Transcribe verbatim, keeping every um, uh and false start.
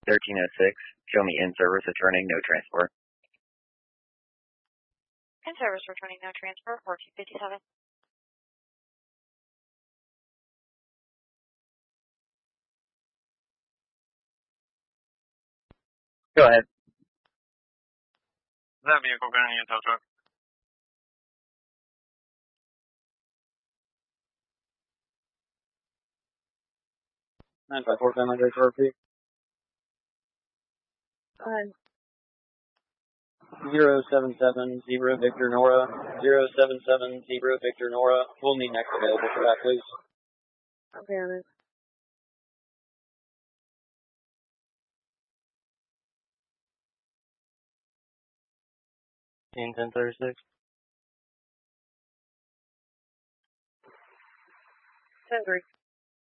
thirteen oh six, show me in-service returning, no transport. In-service returning, no transport, fourteen fifty-seven. Go ahead. That vehicle going in tow truck. nine five four, Family Grace R P. Uh, zero seven seven zero Victor Nora. zero seven seven zero Victor Nora. We'll need next available for that, please. okay, on it. ten thirty-six. ten three.